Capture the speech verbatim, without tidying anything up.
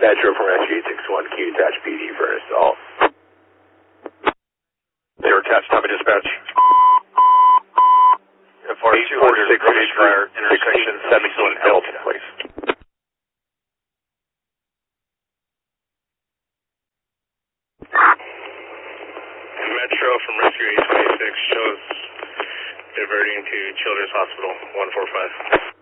Metro from Rescue eight six one, Q attach P D for assault. Zero attached, Tommy dispatch. F R two hundred, Rubbish Fire, intersection seventeen, Elton, please. Metro from Rescue eight twenty-six shows diverting to Children's Hospital one four five.